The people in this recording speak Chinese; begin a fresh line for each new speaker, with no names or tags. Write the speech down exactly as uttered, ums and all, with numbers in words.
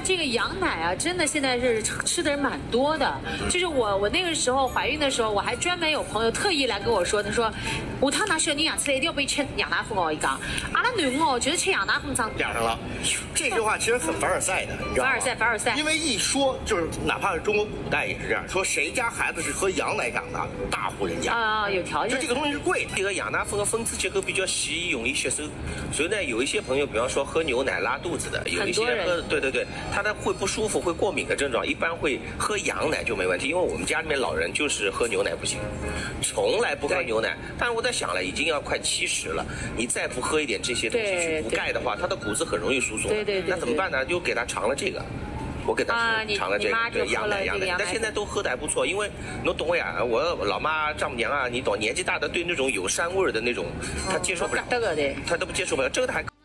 这个羊奶啊，真的现在是吃的人蛮多的。就是我我那个时候怀孕的时候，我还专门有朋友特意来跟我说，他说下趟拿小人养出来一定要被吃羊奶粉哦。一讲，阿拉囡哦，就是吃羊奶粉长
养上了。这句话其实很凡尔赛的，你知道吗？
凡尔赛，凡尔赛。
因为一说就是，哪怕是中国古代也是这样，说谁家孩子是喝羊奶长的，大户人家
啊，有条件。
就这个东西是贵的。
这个羊奶粉的分子结构比较细，容易吸收，所以呢，有一些朋友，比方说喝牛奶拉肚子的，有一些喝，对对对，他的会不舒服、会过敏的症状，一般会喝羊奶就没问题。因为我们家里面老人就是喝牛奶不行，从来不喝牛奶。但是我在想了，已经要快七十了，你再不喝一点这些东西去补钙的话，他的骨质很容易疏松。
对对对。
那怎么办呢？就给他尝了这个。我给他尝了这个，对羊奶羊奶，但现在都喝的还不错，因为你懂呀，我老妈丈母娘啊，你懂，年纪大的对那种有膻味的那种，她接受不了，她都不接受不了，这个还。